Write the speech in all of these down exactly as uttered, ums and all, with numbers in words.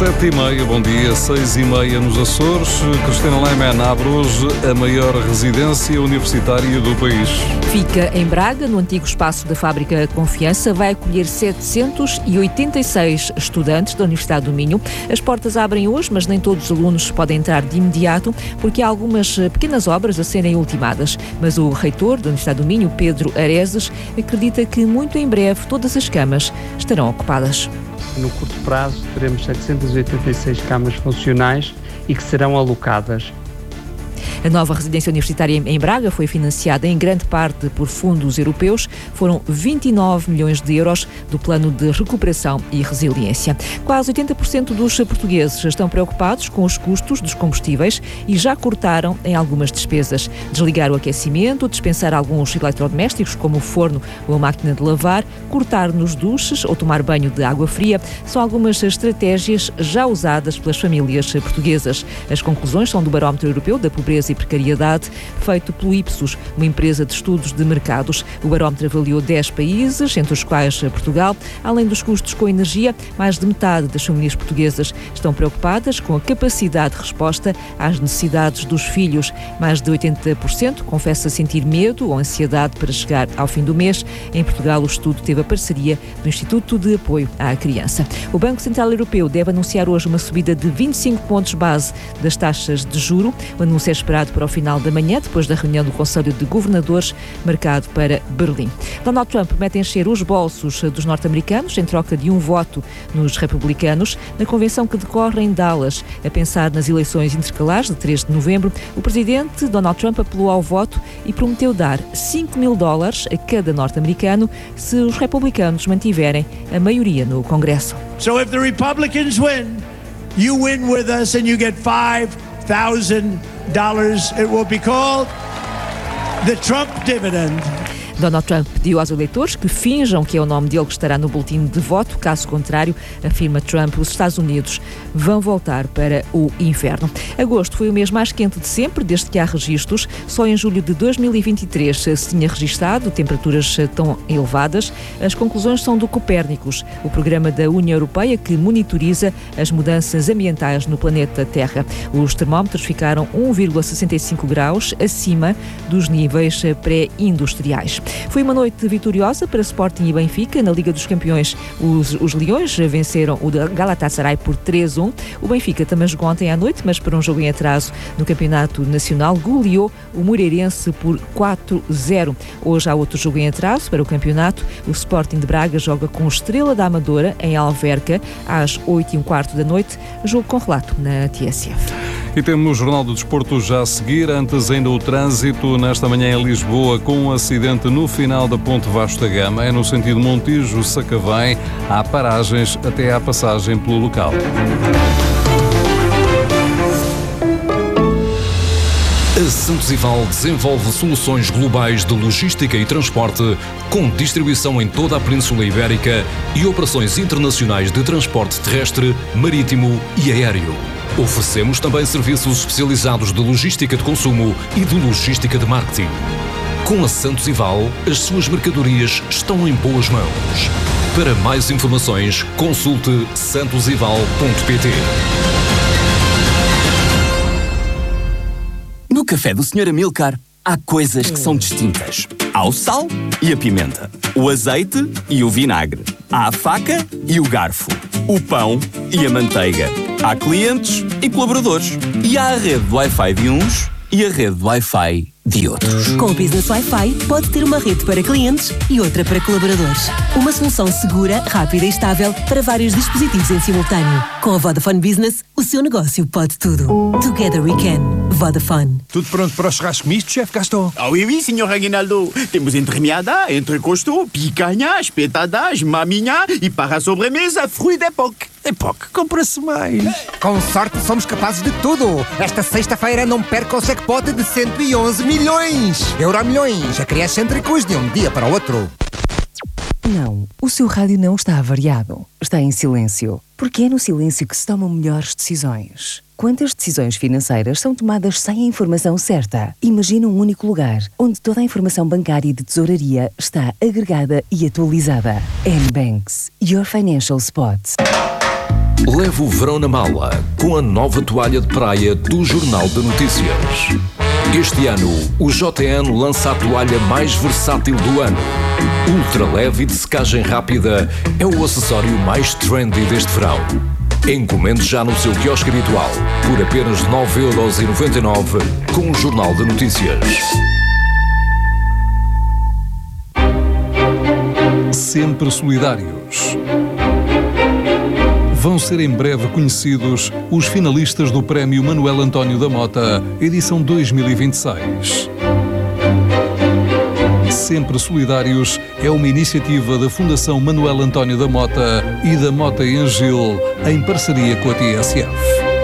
Sete e meia, bom dia, seis e meia nos Açores. Cristina Lehmann abre hoje a maior residência universitária do país. Fica em Braga, no antigo espaço da Fábrica Confiança. Vai acolher setecentos e oitenta e seis estudantes da Universidade do Minho. As portas abrem hoje, mas nem todos os alunos podem entrar de imediato, porque há algumas pequenas obras a serem ultimadas. Mas o reitor da Universidade do Minho, Pedro Arezes, acredita que muito em breve todas as camas estarão ocupadas. No curto prazo teremos setecentas e oitenta e seis camas funcionais e que serão alocadas. A nova residência universitária em Braga foi financiada em grande parte por fundos europeus. Foram vinte e nove milhões de euros do Plano de Recuperação e Resiliência. Quase oitenta por cento dos portugueses estão preocupados com os custos dos combustíveis e já cortaram em algumas despesas. Desligar o aquecimento, dispensar alguns eletrodomésticos, como o forno ou a máquina de lavar, cortar nos duches ou tomar banho de água fria, são algumas estratégias já usadas pelas famílias portuguesas. As conclusões são do Barómetro Europeu da Pobreza e Precariedade, feito pelo Ipsos, uma empresa de estudos de mercados. O barómetro avaliou dez países, entre os quais Portugal. Além dos custos com energia, mais de metade das famílias portuguesas estão preocupadas com a capacidade de resposta às necessidades dos filhos. Mais de oitenta por cento confessa sentir medo ou ansiedade para chegar ao fim do mês. Em Portugal, o estudo teve a parceria do Instituto de Apoio à Criança. O Banco Central Europeu deve anunciar hoje uma subida de vinte e cinco pontos base das taxas de juro. O anúncio é esperado para o final da manhã, depois da reunião do Conselho de Governadores, marcado para Berlim. Donald Trump promete encher os bolsos dos norte-americanos em troca de um voto nos republicanos. Na convenção que decorre em Dallas, a pensar nas eleições intercalares de três de novembro, o presidente Donald Trump apelou ao voto e prometeu dar cinco mil dólares a cada norte-americano se os republicanos mantiverem a maioria no Congresso. So if the Republicans win, you win with us and you get five thousand dollars. It will be called the Trump dividend. Donald Trump pediu aos eleitores que finjam que é o nome dele que estará no boletim de voto. Caso contrário, afirma Trump, os Estados Unidos vão voltar para o inferno. Agosto foi o mês mais quente de sempre, desde que há registros. Só em julho de dois mil e vinte e três se tinha registado temperaturas tão elevadas. As conclusões são do Copérnicos, o programa da União Europeia que monitoriza as mudanças ambientais no planeta Terra. Os termómetros ficaram um vírgula sessenta e cinco graus acima dos níveis pré-industriais. Foi uma noite vitoriosa para Sporting e Benfica. Na Liga dos Campeões, os, os Leões venceram o Galatasaray por três a um. O Benfica também jogou ontem à noite, mas para um jogo em atraso no Campeonato Nacional, goleou o Moreirense por quatro a zero. Hoje há outro jogo em atraso para o campeonato. O Sporting de Braga joga com o Estrela da Amadora em Alverca às oito e um quarto da noite. Jogo com relato na T S F. E temos o Jornal do Desporto já a seguir. Antes ainda o trânsito nesta manhã em Lisboa, com um acidente no final da Ponte Vasco da Gama. É no sentido Montijo-Sacavém. Há paragens até à passagem pelo local. A Santos Ival desenvolve soluções globais de logística e transporte, com distribuição em toda a Península Ibérica e operações internacionais de transporte terrestre, marítimo e aéreo. Oferecemos também serviços especializados de logística de consumo e de logística de marketing. Com a Santos Ival, as suas mercadorias estão em boas mãos. Para mais informações, consulte santos ival ponto pt. No café do senhor Amilcar, há coisas que são distintas. Há o sal e a pimenta, o azeite e o vinagre, há a faca e o garfo, o pão e a manteiga. Há clientes e colaboradores. E há a rede de Wi-Fi de uns e a rede de Wi-Fi de outros. Com o Business Wi-Fi, pode ter uma rede para clientes e outra para colaboradores. Uma solução segura, rápida e estável para vários dispositivos em simultâneo. Com a Vodafone Business, o seu negócio pode tudo. Together we can. Vodafone. Tudo pronto para o churrasco misto, chefe Gaston? Ah oui, oui, senhor Aguinaldo. Temos entremeada, entrecosto, picanha, espetadas, maminha e para a sobremesa, fruit d'époque. Époque, compra-se mais. Com sorte somos capazes de tudo. Esta sexta-feira não perca o jackpot de cento e onze milhões. Euromilhões, a criar excêntricos de um dia para o outro. Não, o seu rádio não está avariado. Está em silêncio. Porque é no silêncio que se tomam melhores decisões. Quantas decisões financeiras são tomadas sem a informação certa? Imagina um único lugar, onde toda a informação bancária e de tesouraria está agregada e atualizada. N-Banks, your financial spot. Leve o verão na mala com a nova toalha de praia do Jornal de Notícias. Este ano, o J N lança a toalha mais versátil do ano. Ultra leve e de secagem rápida é o acessório mais trendy deste verão. Encomende já no seu quiosque habitual por apenas nove euros e noventa e nove com o Jornal de Notícias. Sempre solidários. Vão ser em breve conhecidos os finalistas do Prémio Manuel António da Mota, edição dois mil e vinte e seis. Sempre Solidários é uma iniciativa da Fundação Manuel António da Mota e da Mota em Gil, em parceria com a T S F.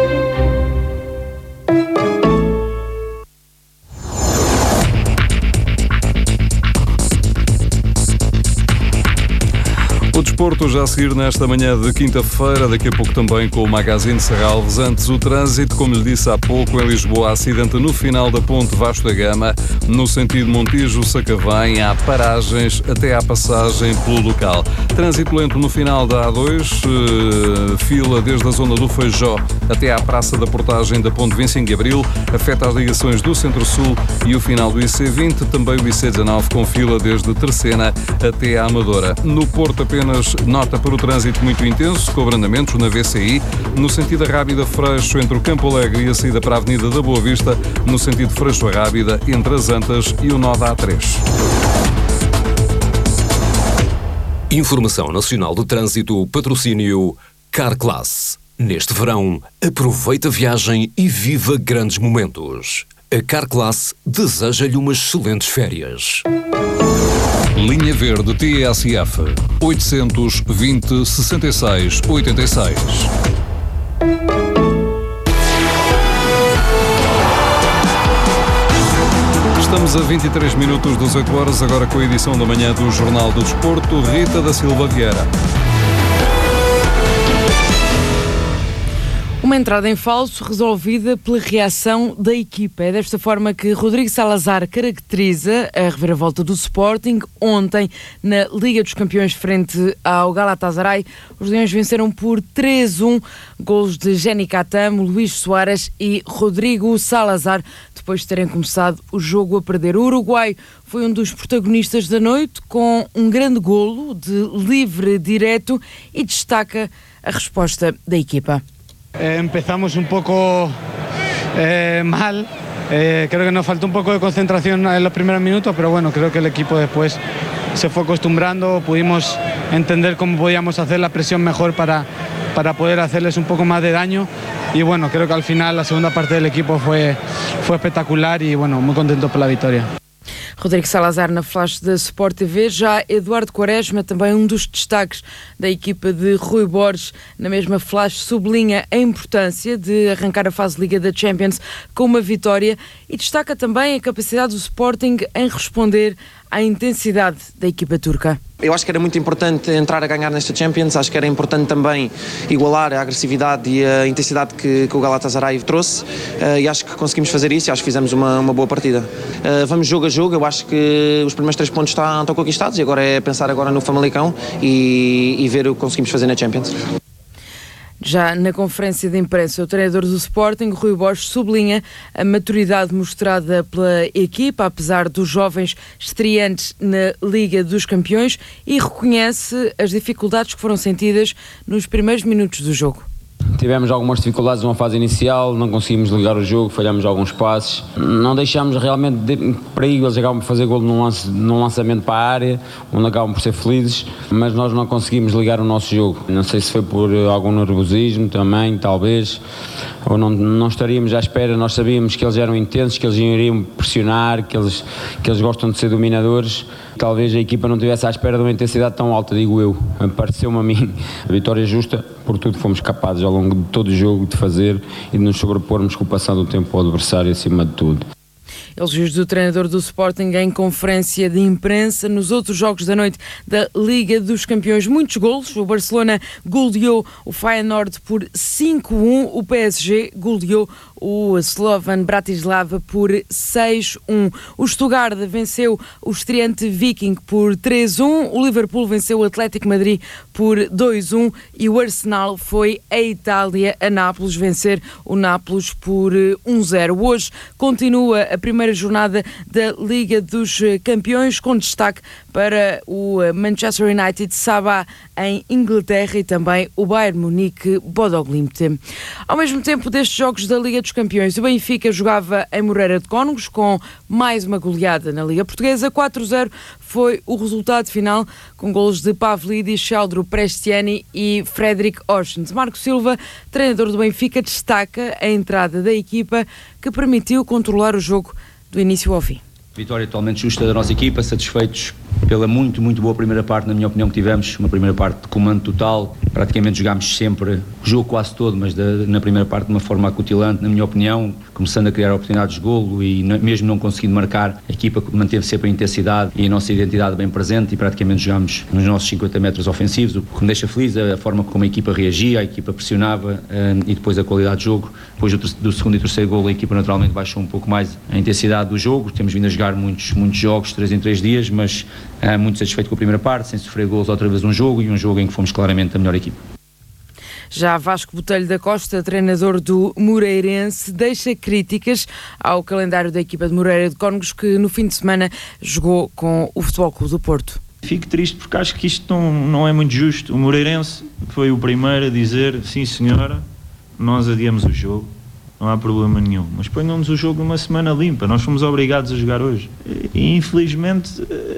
O desporto já a seguir nesta manhã de quinta-feira, daqui a pouco também com o Magazine Serralves. Antes o trânsito, como lhe disse há pouco, em Lisboa, acidente no final da ponte Vasco da Gama, no sentido Montijo-Sacavém, há paragens até à passagem pelo local. Trânsito lento no final da A dois, uh, fila desde a zona do Feijó até à Praça da Portagem da ponte vinte e cinco de Abril, afeta as ligações do Centro-Sul e o final do I C vinte, também o I C dezanove com fila desde Terceira até à Amadora. No Porto apenas nota para o trânsito muito intenso, com abrandamentos na V C I, no sentido Rábida Freixo, entre o Campo Alegre e a saída para a Avenida da Boa Vista, no sentido Freixo Rábida, entre as Antas e o nó da A três. Informação Nacional de Trânsito, patrocínio Carclass. Neste verão, aproveita a viagem e viva grandes momentos. A Carclass deseja-lhe umas excelentes férias. Linha Verde T S F oitocentos, vinte, sessenta e seis, oitenta e seis. Estamos a vinte e três minutos das oito horas, agora com a edição da manhã do Jornal do Desporto. Rita da Silva Vieira. Uma entrada em falso resolvida pela reação da equipa. É desta forma que Rodrigo Salazar caracteriza a reviravolta do Sporting. Ontem, na Liga dos Campeões frente ao Galatasaray, os Leões venceram por três a um, golos de Jenny Catamo, Luís Soares e Rodrigo Salazar, depois de terem começado o jogo a perder. O Uruguai foi um dos protagonistas da noite, com um grande golo de livre direto, e destaca a resposta da equipa. Eh, empezamos un poco eh, mal, eh, creo que nos faltó un poco de concentración en los primeros minutos, pero bueno, creo que el equipo después se fue acostumbrando, pudimos entender cómo podíamos hacer la presión mejor para, para poder hacerles un poco más de daño, y bueno, creo que al final la segunda parte del equipo fue, fue espectacular y bueno, muy contentos por la victoria. Rodrigo Salazar na flash da Sport T V. Já Eduardo Quaresma, também um dos destaques da equipa de Rui Borges, na mesma flash sublinha a importância de arrancar a fase de Liga da Champions com uma vitória e destaca também a capacidade do Sporting em responder à intensidade da equipa turca. Eu acho que era muito importante entrar a ganhar nesta Champions, acho que era importante também igualar a agressividade e a intensidade que, que o Galatasaray trouxe, uh, e acho que conseguimos fazer isso e acho que fizemos uma, uma boa partida. Uh, vamos jogo a jogo, eu acho que os primeiros três pontos estão, estão conquistados e agora é pensar agora no Famalicão e, e ver o que conseguimos fazer na Champions. Já na conferência de imprensa, o treinador do Sporting, Rui Borges, sublinha a maturidade mostrada pela equipa, apesar dos jovens estreantes na Liga dos Campeões, e reconhece as dificuldades que foram sentidas nos primeiros minutos do jogo. Tivemos algumas dificuldades numa fase inicial, não conseguimos ligar o jogo, falhamos alguns passes, não deixámos realmente de, para aí eles acabam por fazer golo num, lance, num lançamento para a área, onde acabam por ser felizes, mas nós não conseguimos ligar o nosso jogo. Não sei se foi por algum nervosismo também, talvez, ou não, não estaríamos à espera. Nós sabíamos que eles eram intensos, que eles iriam pressionar, que eles, que eles gostam de ser dominadores. Talvez a equipa não estivesse à espera de uma intensidade tão alta, digo eu. Pareceu-me a mim a vitória justa, por tudo fomos capazes ao longo de todo o jogo de fazer e de nos sobrepormos com o passar do tempo ao adversário acima de tudo. Elogios do treinador do Sporting em conferência de imprensa. Nos outros jogos da noite da Liga dos Campeões, muitos golos. O Barcelona goleou o Feyenoord por cinco a um. O P S G goleou o Slovan Bratislava por seis a um. O Stuttgart venceu o estreante Viking por três a um, o Liverpool venceu o Atlético Madrid por dois a um e o Arsenal foi a Itália, a Nápoles, vencer o Nápoles por um a zero. Hoje continua a primeira jornada da Liga dos Campeões, com destaque para o Manchester United Sabah em Inglaterra e também o Bayern Munique Bodo Glimt. Ao mesmo tempo destes jogos da Liga dos Campeões, o Benfica jogava em Moreira de Cónegos com mais uma goleada na Liga Portuguesa. quatro a zero foi o resultado final, com golos de Pavlidis, Sheldro Prestiani e Fredrik Orsens. Marco Silva, treinador do Benfica, destaca a entrada da equipa que permitiu controlar o jogo do início ao fim. Vitória totalmente justa da nossa equipa, satisfeitos pela muito, muito boa primeira parte, na minha opinião, que tivemos. Uma primeira parte de comando total, praticamente jogámos sempre o jogo quase todo, mas da, na primeira parte de uma forma acutilante, na minha opinião, começando a criar oportunidades de golo e na, mesmo não conseguindo marcar, a equipa manteve sempre a intensidade e a nossa identidade bem presente e praticamente jogámos nos nossos cinquenta metros ofensivos, o que me deixa feliz, a forma como a equipa reagia, a equipa pressionava um, e depois a qualidade de jogo. Depois do, do segundo e terceiro golo, a equipa naturalmente baixou um pouco mais a intensidade do jogo. Temos vindo a jogar muitos, muitos jogos, três em três dias, mas uh, muito satisfeito com a primeira parte, sem sofrer golos outra vez um jogo e um jogo em que fomos claramente a melhor equipa. Já Vasco Botelho da Costa, treinador do Moreirense, deixa críticas ao calendário da equipa de Moreira de Cónegos, que no fim de semana jogou com o Futebol Clube do Porto. Fico triste porque acho que isto não, não é muito justo. O Moreirense foi o primeiro a dizer, sim senhora, nós adiamos o jogo, não há problema nenhum, mas ponham-nos o jogo numa semana limpa, nós fomos obrigados a jogar hoje. E infelizmente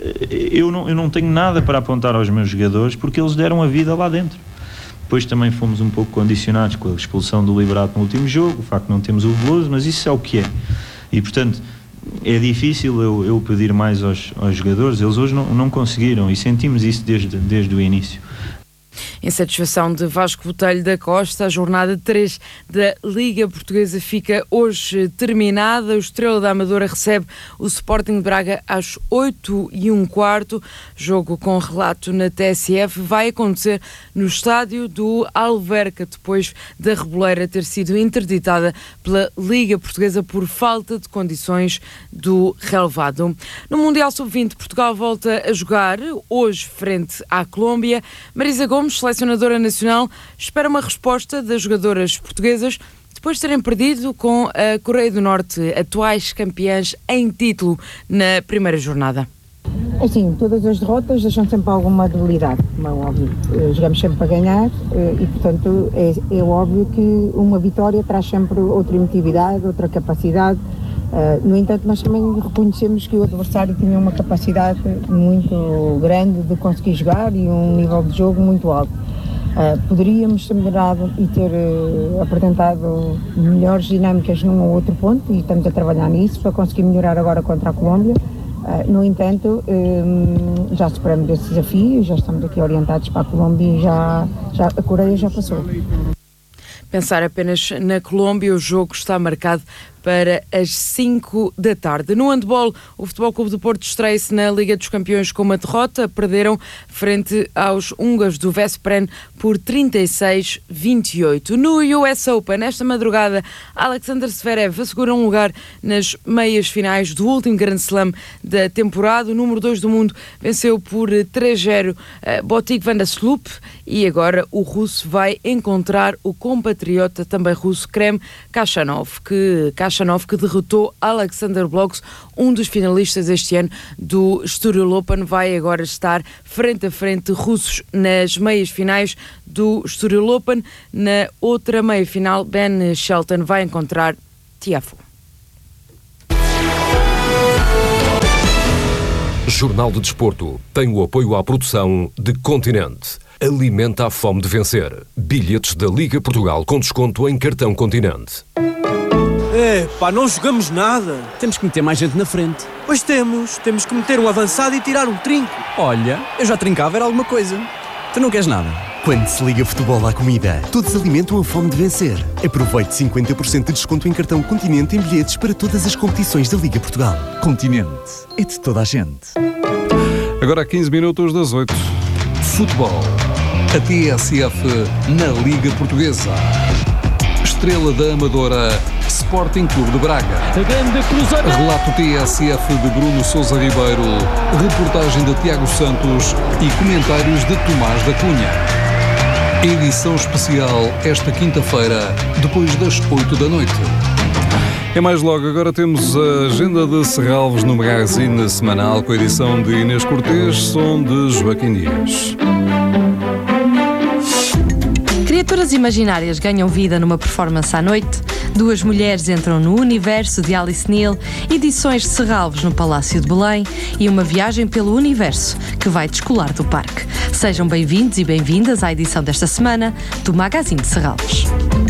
eu não, eu não tenho nada para apontar aos meus jogadores, porque eles deram a vida lá dentro. Depois também fomos um pouco condicionados com a expulsão do Liberato no último jogo, o facto de não termos o Veloso, mas isso é o que é. E portanto é difícil eu, eu pedir mais aos, aos jogadores, eles hoje não, não conseguiram e sentimos isso desde, desde o início. Insatisfação de Vasco Botelho da Costa. A jornada três da Liga Portuguesa fica hoje terminada. O Estrela da Amadora recebe o Sporting de Braga às oito e um quarto. Jogo com relato na T S F vai acontecer no estádio do Alverca, depois da Reboleira ter sido interditada pela Liga Portuguesa por falta de condições do relevado. No Mundial sub vinte, Portugal volta a jogar hoje frente à Colômbia. Marisa Gomes, selecionadora nacional, espera uma resposta das jogadoras portuguesas depois de terem perdido com a Coreia do Norte, atuais campeãs em título, na primeira jornada. Assim, todas as derrotas deixam sempre alguma debilidade, como é óbvio. Jogamos sempre para ganhar e, portanto, é, é óbvio que uma vitória traz sempre outra emotividade, outra capacidade. Uh, no entanto, nós também reconhecemos que o adversário tinha uma capacidade muito grande de conseguir jogar e um nível de jogo muito alto. Uh, poderíamos ter melhorado e ter uh, apresentado melhores dinâmicas num ou outro ponto, e estamos a trabalhar nisso para conseguir melhorar agora contra a Colômbia. Uh, no entanto, um, já superamos esse desafio, já estamos aqui orientados para a Colômbia e já, já, a Coreia já passou. Pensar apenas na Colômbia, o jogo está marcado para as cinco da tarde. No handball, o Futebol Clube do Porto estreia-se na Liga dos Campeões com uma derrota. Perderam frente aos húngaros do Veszprém por trinta e seis a vinte e oito. No U S Open, nesta madrugada, Alexander Zverev assegura um lugar nas meias finais do último Grand Slam da temporada. O número dois do mundo venceu por três a zero uh, Botic van der Sloot, e agora o russo vai encontrar o compatriota também russo Krem Khachanov, que Khachanov que derrotou Alexander Blocks, um dos finalistas este ano do Estoril Open. Vai agora estar frente a frente russos nas meias finais do Estoril Open. Na outra meia final, Ben Shelton vai encontrar Tiafoe. Jornal de Desporto tem o apoio à produção de Continente. Alimenta a fome de vencer. Bilhetes da Liga Portugal com desconto em cartão Continente. É, pá, não jogamos nada. Temos que meter mais gente na frente. Pois temos. Temos que meter um avançado e tirar um trinco. Olha, eu já trincava, era alguma coisa. Tu não queres nada? Quando se liga futebol à comida, todos alimentam a fome de vencer. Aproveite cinquenta por cento de desconto em cartão Continente em bilhetes para todas as competições da Liga Portugal. Continente. É de toda a gente. Agora a quinze minutos das oito. Futebol. A T S F na Liga Portuguesa. Estrela da Amadora, Sporting Clube de Braga. Relato T S F de Bruno Sousa Ribeiro, reportagem de Tiago Santos e comentários de Tomás da Cunha. Edição especial esta quinta-feira, depois das oito da noite. É mais logo, agora temos a agenda de Serralves no Magazine semanal com a edição de Inês Cortês, som de Joaquim Dias. Criaturas imaginárias ganham vida numa performance à noite, duas mulheres entram no universo de Alice Neal, edições de Serralves no Palácio de Belém e uma viagem pelo universo que vai descolar do parque. Sejam bem-vindos e bem-vindas à edição desta semana do Magazine de Serralves.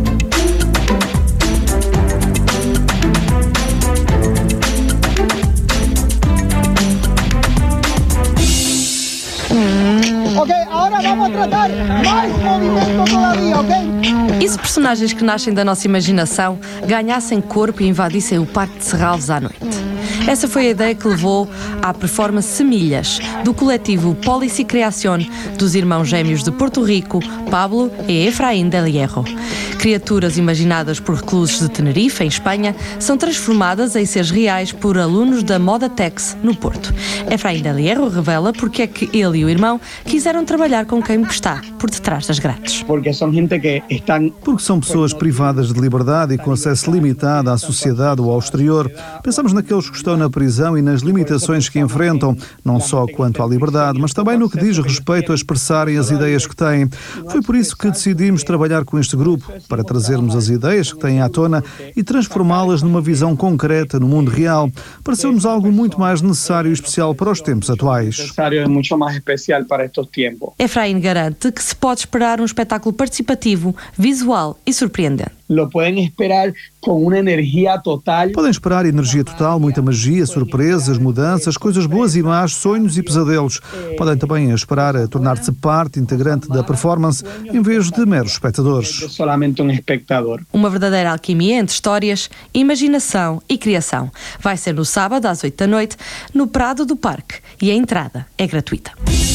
Ok, agora vamos tratar mais movimento todavía, ok? E se personagens que nascem da nossa imaginação ganhassem corpo e invadissem o Parque de Serralves à noite? Essa foi a ideia que levou à performance Semilhas, do coletivo Policy Creación dos irmãos gêmeos de Porto Rico, Pablo e Efraín del Hierro. Criaturas imaginadas por reclusos de Tenerife, em Espanha, são transformadas em seres reais por alunos da Moda Tex, no Porto. Efraín del Hierro revela porque é que ele e o irmão quiseram trabalhar com quem está por detrás das grades. Porque são gente que estão... Porque são pessoas privadas de liberdade e com acesso limitado à sociedade ou ao exterior. Pensamos naqueles que estão na prisão e nas limitações que enfrentam, não só quanto à liberdade, mas também no que diz respeito a expressarem as ideias que têm. Foi por isso que decidimos trabalhar com este grupo, para trazermos as ideias que têm à tona e transformá-las numa visão concreta no mundo real. Pareceu-nos algo muito mais necessário e especial para os tempos atuais. Necessário, muito mais especial para estes tempos. Efraín garante que se pode esperar um espetáculo participativo, visual e surpreendente. Lo podem esperar com uma energia total. Podem esperar energia total, muita magia, surpresas, mudanças, coisas boas e más, sonhos e pesadelos. Podem também esperar tornar-se parte integrante da performance em vez de meros espectadores. Solamente um espectador. Uma verdadeira alquimia entre histórias, imaginação e criação. Vai ser no sábado às oito da noite, no Prado do Parque, e a entrada é gratuita.